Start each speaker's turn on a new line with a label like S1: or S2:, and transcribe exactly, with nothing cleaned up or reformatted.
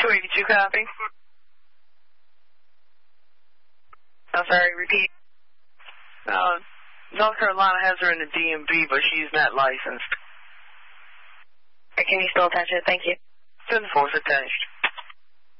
S1: two eighty-two, copy. I'm sorry, repeat. Uh, North Carolina has her in the D M V, but she's not licensed.
S2: Can you still attach it? Thank you.
S1: ten four is attached.